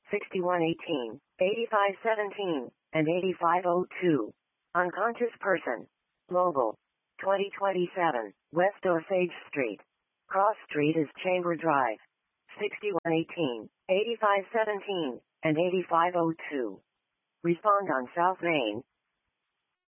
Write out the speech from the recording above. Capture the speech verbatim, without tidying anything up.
sixty-one eighteen, eighty-five seventeen, and eighty-five oh two. Unconscious person. Global. twenty twenty-seven, West Osage Street. Cross Street is Chamber Drive. sixty-one eighteen, eighty-five seventeen, and eighty-five oh two. Respond on South Main,